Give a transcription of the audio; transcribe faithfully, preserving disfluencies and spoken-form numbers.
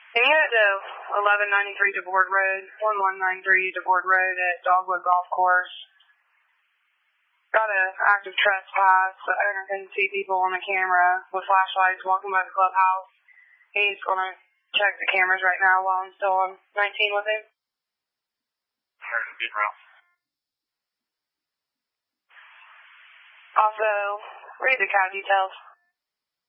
And you head to eleven ninety-three DeBoard Road, eleven ninety-three DeBoard Road at Dogwood Golf Course. Got an active trespass. The owner can see people on the camera with flashlights walking by the clubhouse. He's going to check the cameras right now while I'm still on nineteen with him. There's a good route. Also, read the cat details.